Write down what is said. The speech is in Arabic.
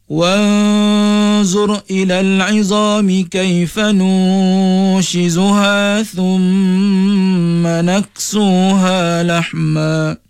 وانظر إلى العظام كيف ننشزها ثم نكسوها لحما